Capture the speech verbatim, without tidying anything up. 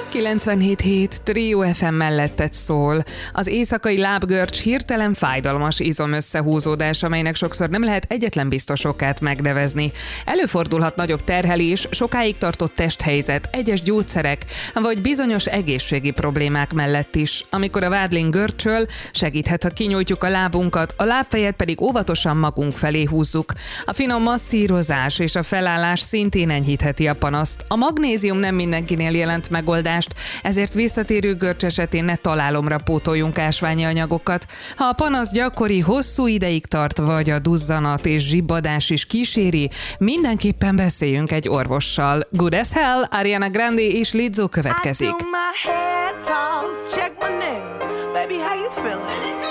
kilencvenhét hét Trio ef em mellettet szól. Az éjszakai lábgörcs hirtelen fájdalmas izomösszehúzódás, amelynek sokszor nem lehet egyetlen biztos okát megnevezni. Előfordulhat nagyobb terhelés, sokáig tartott testhelyzet, egyes gyógyszerek, vagy bizonyos egészségi problémák mellett is. Amikor a vádlin görcsöl, segíthet, ha kinyújtjuk a lábunkat, a lábfejet pedig óvatosan magunk felé húzzuk. A finom masszírozás és a felállás szintén enyhítheti a panaszt. A magnézium nem mindenkinél jelent megoldást, ezért visszatérő görcs esetén ne találomra pótoljunk ásványi anyagokat. Ha a panasz gyakori, hosszú ideig tart, vagy a duzzanat és zsibbadás is kíséri, mindenképpen beszéljünk egy orvossal. Good as hell, Ariana Grande és Lizzo következik. I do my hair toss, check my nails. Baby, how you feeling?